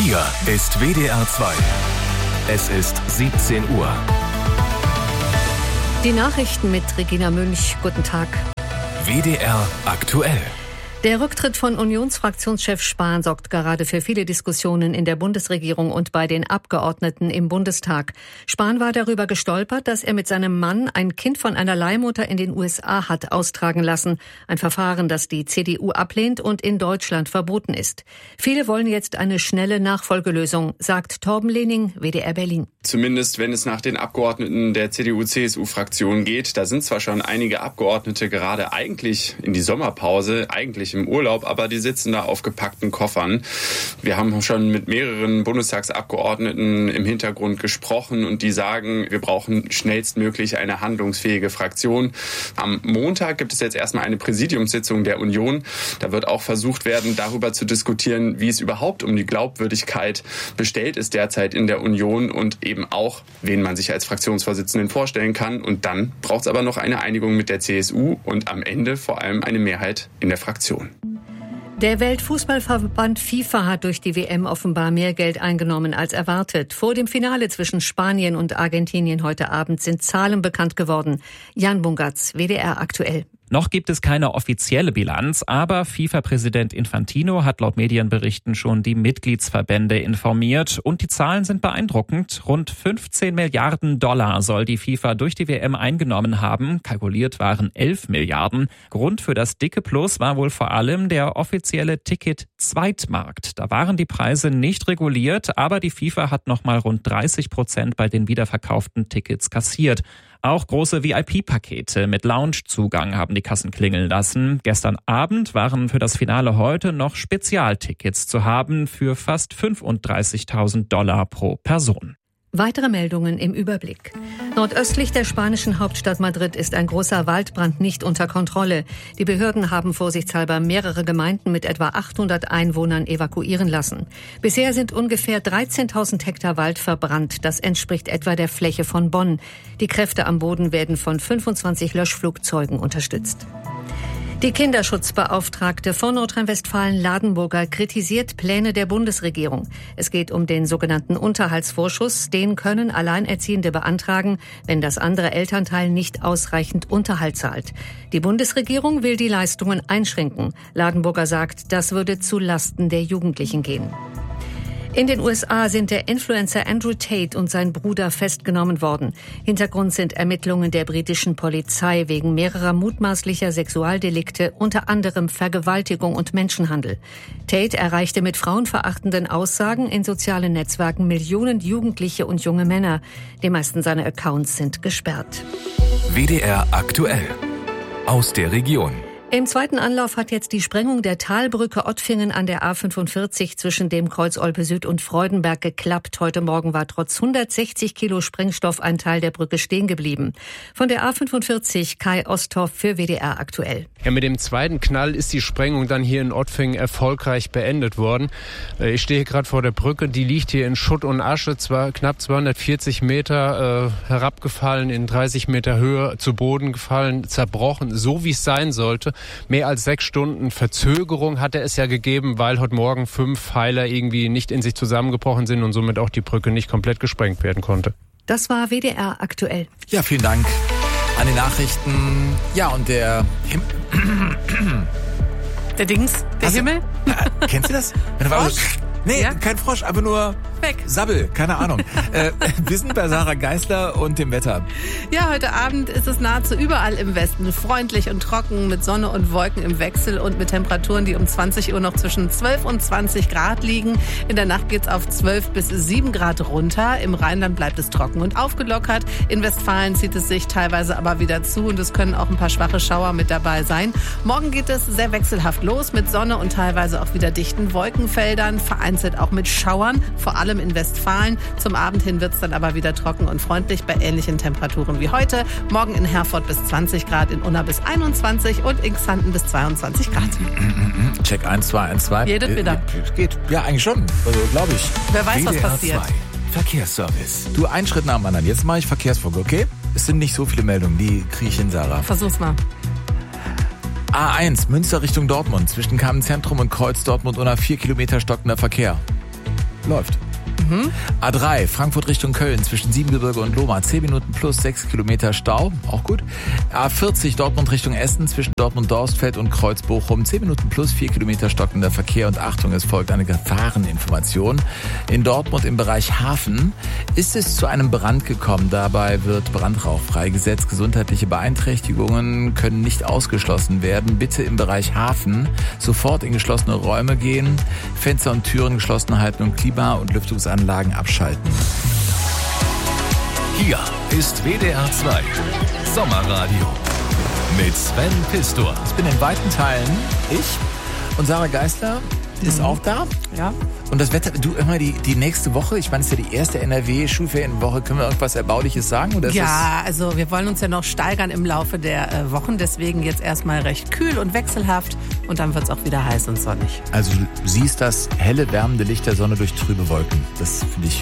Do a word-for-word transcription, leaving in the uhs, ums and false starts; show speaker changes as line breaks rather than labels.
Hier ist W D R zwei. Es ist siebzehn Uhr.
Die Nachrichten mit Regina Münch. Guten Tag.
W D R aktuell.
Der Rücktritt von Unionsfraktionschef Spahn sorgt gerade für viele Diskussionen in der Bundesregierung und bei den Abgeordneten im Bundestag. Spahn war darüber gestolpert, dass er mit seinem Mann ein Kind von einer Leihmutter in den U S A hat austragen lassen. Ein Verfahren, das die C D U ablehnt und in Deutschland verboten ist. Viele wollen jetzt eine schnelle Nachfolgelösung, sagt Torben Lehning, W D R Berlin.
Zumindest wenn es nach den Abgeordneten der C D U-C S U-Fraktion geht. Da sind zwar schon einige Abgeordnete gerade eigentlich in die Sommerpause, eigentlich im Urlaub, aber die sitzen da auf gepackten Koffern. Wir haben schon mit mehreren Bundestagsabgeordneten im Hintergrund gesprochen und die sagen, wir brauchen schnellstmöglich eine handlungsfähige Fraktion. Am Montag gibt es jetzt erstmal eine Präsidiumssitzung der Union. Da wird auch versucht werden, darüber zu diskutieren, wie es überhaupt um die Glaubwürdigkeit bestellt ist derzeit in der Union und eben auch, wen man sich als Fraktionsvorsitzenden vorstellen kann. Und dann braucht es aber noch eine Einigung mit der C S U und am Ende vor allem eine Mehrheit in der Fraktion.
Der Weltfußballverband FIFA hat durch die W M offenbar mehr Geld eingenommen als erwartet. Vor dem Finale zwischen Spanien und Argentinien heute Abend sind Zahlen bekannt geworden. Jan Bungartz, W D R aktuell.
Noch gibt es keine offizielle Bilanz, aber FIFA-Präsident Infantino hat laut Medienberichten schon die Mitgliedsverbände informiert und die Zahlen sind beeindruckend. Rund fünfzehn Milliarden Dollar soll die FIFA durch die W M eingenommen haben. Kalkuliert waren elf Milliarden. Grund für das dicke Plus war wohl vor allem der offizielle Ticket-Zweitmarkt. Da waren die Preise nicht reguliert, aber die FIFA hat nochmal rund dreißig Prozent bei den wiederverkauften Tickets kassiert. Auch große V I P-Pakete mit Loungezugang haben die Kassen klingeln lassen. Gestern Abend waren für das Finale heute noch Spezialtickets zu haben für fast fünfunddreißigtausend Dollar pro Person.
Weitere Meldungen im Überblick. Nordöstlich der spanischen Hauptstadt Madrid ist ein großer Waldbrand nicht unter Kontrolle. Die Behörden haben vorsichtshalber mehrere Gemeinden mit etwa achthundert Einwohnern evakuieren lassen. Bisher sind ungefähr dreizehntausend Hektar Wald verbrannt. Das entspricht etwa der Fläche von Bonn. Die Kräfte am Boden werden von fünfundzwanzig Löschflugzeugen unterstützt. Die Kinderschutzbeauftragte von Nordrhein-Westfalen Ladenburger kritisiert Pläne der Bundesregierung. Es geht um den sogenannten Unterhaltsvorschuss. Den können Alleinerziehende beantragen, wenn das andere Elternteil nicht ausreichend Unterhalt zahlt. Die Bundesregierung will die Leistungen einschränken. Ladenburger sagt, das würde zu Lasten der Jugendlichen gehen. In den U S A sind der Influencer Andrew Tate und sein Bruder festgenommen worden. Hintergrund sind Ermittlungen der britischen Polizei wegen mehrerer mutmaßlicher Sexualdelikte, unter anderem Vergewaltigung und Menschenhandel. Tate erreichte mit frauenverachtenden Aussagen in sozialen Netzwerken Millionen Jugendliche und junge Männer. Die meisten seiner Accounts sind gesperrt.
W D R aktuell. Aus der Region.
Im zweiten Anlauf hat jetzt die Sprengung der Talbrücke Ottfingen an der A fünfundvierzig zwischen dem Kreuz Olpe Süd und Freudenberg geklappt. Heute Morgen war trotz hundertsechzig Kilo Sprengstoff ein Teil der Brücke stehen geblieben. Von der A fünfundvierzig Kai Osthoff für W D R aktuell.
Ja, mit dem zweiten Knall ist die Sprengung dann hier in Ottfingen erfolgreich beendet worden. Ich stehe hier gerade vor der Brücke, die liegt hier in Schutt und Asche, zwar knapp zweihundertvierzig Meter äh, herabgefallen, in dreißig Meter Höhe zu Boden gefallen, zerbrochen, so wie es sein sollte. Mehr als sechs Stunden Verzögerung hatte es ja gegeben, weil heute Morgen fünf Pfeiler irgendwie nicht in sich zusammengebrochen sind und somit auch die Brücke nicht komplett gesprengt werden konnte.
Das war W D R aktuell.
Ja, vielen Dank an die Nachrichten. Ja, und der Himmel.
Der Dings, der
Hast
Himmel?
Du, äh, kennst du das?
Frosch?
Nee,
Ja?
kein Frosch, aber nur
Weg.
Sabbel, keine Ahnung. äh, wir sind bei Sarah Geisler und dem Wetter.
Ja, heute Abend ist es nahezu überall im Westen freundlich und trocken mit Sonne und Wolken im Wechsel und mit Temperaturen, die um zwanzig Uhr noch zwischen zwölf und zwanzig Grad liegen. In der Nacht geht's auf zwölf bis sieben Grad runter. Im Rheinland bleibt es trocken und aufgelockert. In Westfalen zieht es sich teilweise aber wieder zu und es können auch ein paar schwache Schauer mit dabei sein. Morgen geht es sehr wechselhaft los mit Sonne und teilweise auch wieder dichten Wolkenfeldern, vereinzelt auch mit Schauern, vor allem in Westfalen. Zum Abend hin wird es dann aber wieder trocken und freundlich bei ähnlichen Temperaturen wie heute. Morgen in Herford bis zwanzig Grad, in Unna bis einundzwanzig und in Xanten bis zweiundzwanzig Grad.
Check eins, zwei, eins, zwei.
Jedes
äh,
wieder.
Geht. Ja, eigentlich schon. Also, glaube ich.
Wer weiß,
W
was
D R
passiert.
zwei. Verkehrsservice.
Du, einen Schritt nach dem anderen. Jetzt mache ich Verkehrsfunk, okay? Es sind nicht so viele Meldungen, die kriege ich hin, Sarah.
Versuch's mal.
A eins, Münster Richtung Dortmund. Zwischen Kamen-Zentrum und Kreuz Dortmund unter vier Kilometer stockender Verkehr. läuft. Mhm. A drei, Frankfurt Richtung Köln, zwischen Siebengebirge und Lohmar, zehn Minuten plus sechs Kilometer Stau, auch gut. A vierzig, Dortmund Richtung Essen, zwischen Dortmund-Dorstfeld und Kreuz-Bochum, zehn Minuten plus vier Kilometer stockender Verkehr. Und Achtung, es folgt eine Gefahreninformation. In Dortmund im Bereich Hafen ist es zu einem Brand gekommen. Dabei wird Brandrauch freigesetzt. Gesundheitliche Beeinträchtigungen können nicht ausgeschlossen werden. Bitte im Bereich Hafen sofort in geschlossene Räume gehen, Fenster und Türen geschlossen halten und Klima- und Lüftungsanlagen abschalten.
Hier ist W D R zwei Sommerradio mit Sven Pistor.
Ich bin in weiten Teilen ich und Sarah Geisler ist mhm. auch da.
Ja.
Und das Wetter, du immer die, die nächste Woche, ich meine, es ist ja die erste N R W-Schulferienwoche, können wir irgendwas Erbauliches sagen? Oder ist
ja, also wir wollen uns ja noch steigern im Laufe der äh, Wochen, deswegen jetzt erstmal recht kühl und wechselhaft und dann wird es auch wieder heiß und sonnig.
Also du siehst das helle, wärmende Licht der Sonne durch trübe Wolken. Das finde ich